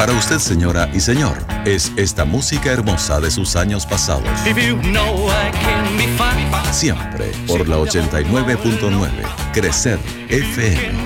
Para usted, señora y señor, es esta música hermosa de sus años pasados. Siempre por la 89.9 Crecer FM.